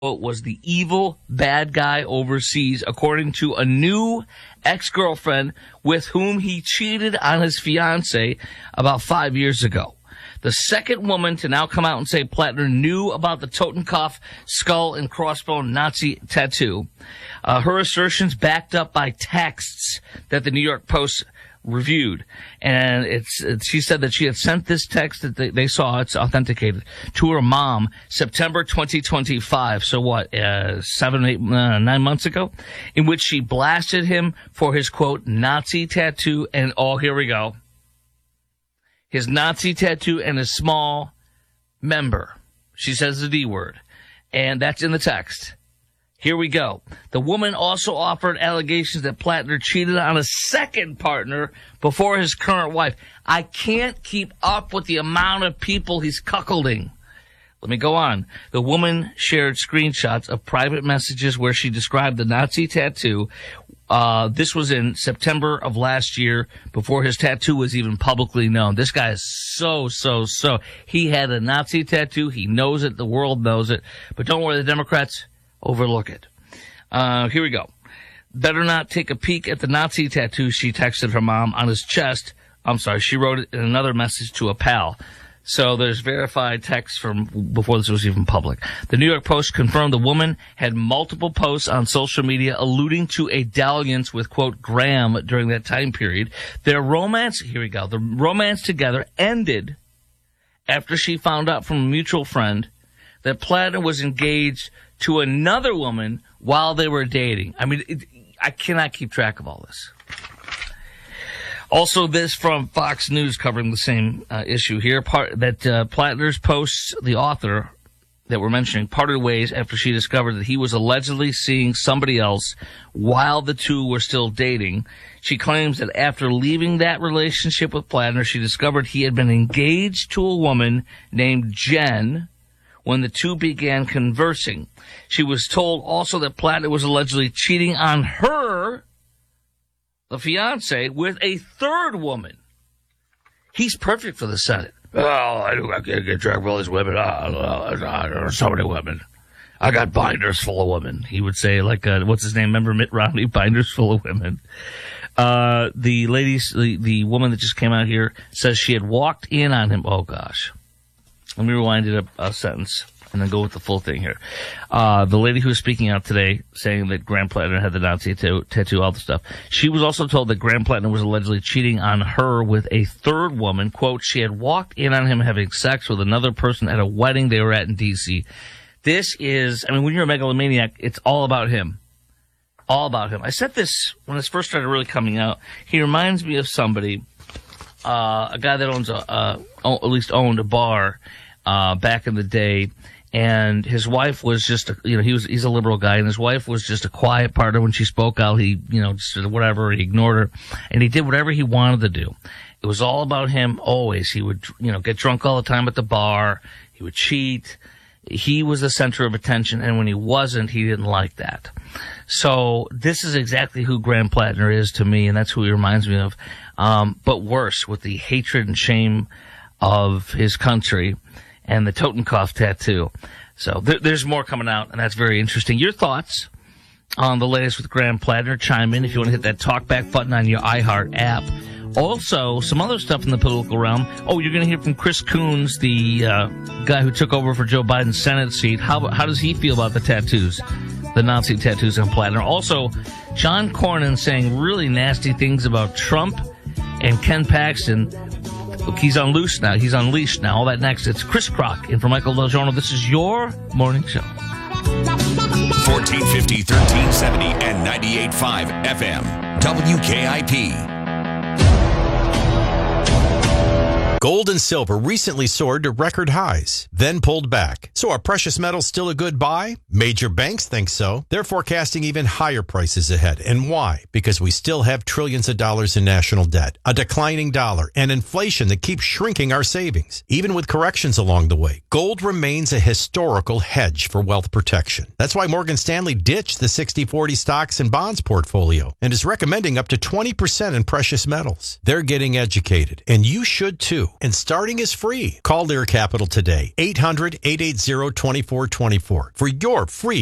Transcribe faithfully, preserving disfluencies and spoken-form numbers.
was the evil bad guy overseas, according to a new ex-girlfriend with whom he cheated on his fiancée about five years ago. The second woman to now come out and say Plattner knew about the Totenkopf skull and crossbones Nazi tattoo. Uh, her assertions backed up by texts that the New York Post reviewed. And it's, it's she said that she had sent this text that they, they saw, it's authenticated, to her mom September twenty twenty-five. So what, uh, seven, eight, uh, nine months ago, in which she blasted him for his, quote, Nazi tattoo. And, oh, here we go. His Nazi tattoo and his small member. She says the D word. And that's in the text. Here we go. The woman also offered allegations that Plattner cheated on a second partner before his current wife. I can't keep up with the amount of people he's cuckolding. Let me go on. The woman shared screenshots of private messages where she described the Nazi tattoo. Uh, this was in September of last year, before his tattoo was even publicly known. This guy is so, so, so. He had a Nazi tattoo. He knows it. The world knows it. But don't worry, the Democrats overlook it. Uh, here we go. Better not take a peek at the Nazi tattoo, she texted her mom on his chest. I'm sorry, she wrote it in another message to a pal. So there's verified text from before this was even public. The New York Post confirmed the woman had multiple posts on social media alluding to a dalliance with, quote, Graham during that time period. Their romance, here we go, the romance together ended after she found out from a mutual friend that Plattner was engaged to another woman while they were dating. I mean, it, I cannot keep track of all this. Also, this from Fox News covering the same uh, issue here, part that uh, Plattner's posts, the author that we're mentioning, parted ways after she discovered that he was allegedly seeing somebody else while the two were still dating. She claims that after leaving that relationship with Plattner, she discovered he had been engaged to a woman named Jen when the two began conversing. She was told also that Plattner was allegedly cheating on her, the fiance, with a third woman. He's perfect for the Senate. Oh, I, I can't get track of all these women. Oh, oh, so many women. I got binders full of women. He would say, like, uh, what's his name? Remember Mitt Romney? Binders full of women. Uh, the ladies, the, the woman that just came out here says she had walked in on him. Oh, gosh. Let me rewind it a, a sentence and then go with the full thing here. Uh, the lady who was speaking out today saying that Graham Plattner had the Nazi tattoo, tattoo, all the stuff. She was also told that Graham Plattner was allegedly cheating on her with a third woman. Quote, she had walked in on him having sex with another person at a wedding they were at in D C. This is, I mean, when you're a megalomaniac, it's all about him. All about him. I said this when this first started really coming out. He reminds me of somebody, uh, a guy that owns a, uh, at least owned a bar, uh, back in the day. And his wife was just, a, you know, he was, he's a liberal guy, and his wife was just a quiet partner. When she spoke out, he, you know, just whatever, he ignored her, and he did whatever he wanted to do. It was all about him always. He would, you know, get drunk all the time at the bar. He would cheat. He was the center of attention, and when he wasn't, he didn't like that. So this is exactly who Graham Plattner is to me, and that's who he reminds me of. Um, but worse, with the hatred and shame of his country and the Totenkopf tattoo. So there, there's more coming out, and that's very interesting. Your thoughts on the latest with Graham Plattner? Chime in if you want to hit that talkback button on your iHeart app. Also, some other stuff in the political realm. Oh, you're going to hear from Chris Coons, the uh, guy who took over for Joe Biden's Senate seat. How how does he feel about the tattoos, the Nazi tattoos on Plattner? Also, John Cornyn saying really nasty things about Trump and Ken Paxton. Look, he's on loose now. He's unleashed now. All that next. It's Chris Crock in for Michael Del Giorno. This is your morning show. fourteen fifty, thirteen seventy, and ninety-eight point five F M. W K I P. Gold and silver recently soared to record highs, then pulled back. So are precious metals still a good buy? Major banks think so. They're forecasting even higher prices ahead. And why? Because we still have trillions of dollars in national debt, a declining dollar, and inflation that keeps shrinking our savings. Even with corrections along the way, gold remains a historical hedge for wealth protection. That's why Morgan Stanley ditched the sixty forty stocks and bonds portfolio and is recommending up to twenty percent in precious metals. They're getting educated, and you should too. And starting is free. Call Lear Capital today. eight hundred, eight eight zero, two four two four for your free